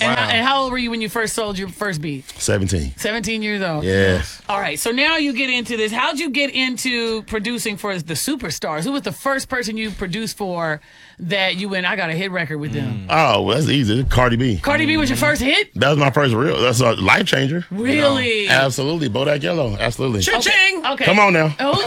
And how old were you when you first sold your first beat? 17. 17 years old. Yeah. All right. So now you get into this. How'd you get into producing for the superstars? Who was the first person you produced for that you went, I got a hit record with them? Oh, well, that's easy. Cardi B. Cardi B was your first hit? That was my first real. That's a life changer. Really? Absolutely. Bodak Yellow. Absolutely. Cha-ching! Okay. Come on now.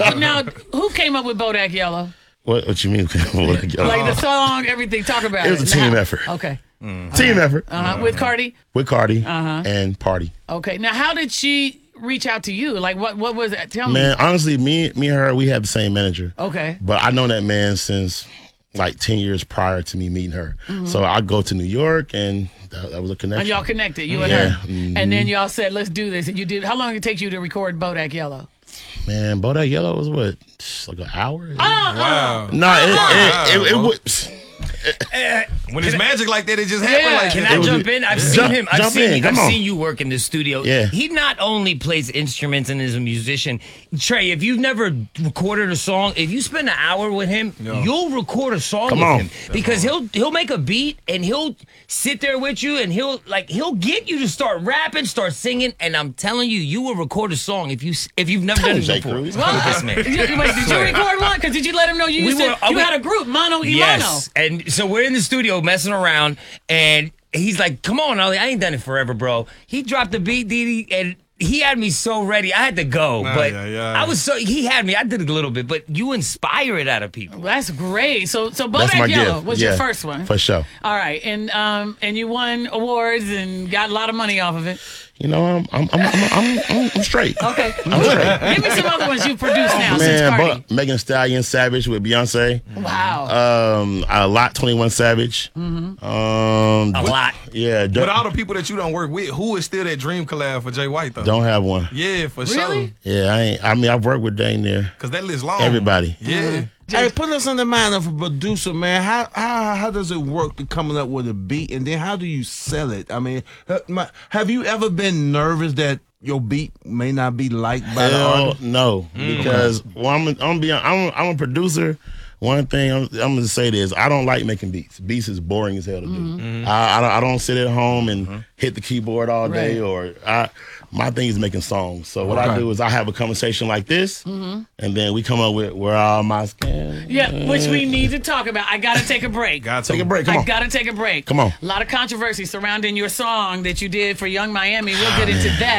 Who came up with Bodak Yellow? What you mean? Bodak Yellow? Like the song, everything. Talk about it. It was a team effort. Okay. Team effort. With Cardi? With Cardi and Party. Okay. Now, how did she reach out to you? Like, what was it? Tell me. Man, honestly, me and her, we have the same manager. Okay. But I know that man since like 10 years prior to me meeting her. So I go to New York, and that was a connection. And y'all connected, you and her. And then y'all said, let's do this. And you did. How long did it take you to record Bodak Yellow? Man, Bodak Yellow was what? Like an hour? Wow. No, it was. When it's magic like that, it just happened like Can that. I jump in? I've seen him. I've Come on. seen you work in the studio. Yeah. He not only plays instruments and is a musician. Trey, if you've never recorded a song, if you spend an hour with him, you'll record a song with him because he'll make a beat and he'll sit there with you and he'll get you to start rapping, start singing, and I'm telling you, you will record a song if you've never done it before. With this man. Wait, did you record one? Because did you let him know you had a group, Mono y Yes, and so we're in the studio messing around, and he's like, "Come on, Ollie, I ain't done it forever, bro." He dropped the beat, Didi, and he had me so ready. I had to go, but I was so he had me. I did it a little bit, but you inspire it out of people. Well, that's great. So That's Bodak my Yellow gift. was your first one, For sure. All right, and you won awards and got a lot of money off of it. You know, I'm straight. Okay, I'm straight. give me some other ones you've produced now since Man, Cardi. but Megan Thee Stallion, Savage with Beyonce. Wow. A lot 21 Savage. A lot. Yeah. But all the people that you don't work with, who is still that dream collab for Jay White though? Don't have one. Yeah, for Really? sure. Yeah, I've worked with Dane there. Cause that list long. Everybody. Yeah. Hey, put us in the mind of a producer, man. How does it work to coming up with a beat, and then how do you sell it? I mean, have you ever been nervous that your beat may not be liked by the artist? No, because I'm a producer. One thing I'm gonna say this: I don't like making beats. Beats is boring as hell to do. I don't sit at home and hit the keyboard all day, my thing is making songs. So what I do is I have a conversation like this, and then we come up with "Where Are My Skin." Yeah, which we need to talk about. I gotta take a break. Take a break. Come on. I gotta take a break. Come on. A lot of controversy surrounding your song that you did for Young Miami. We'll get into that.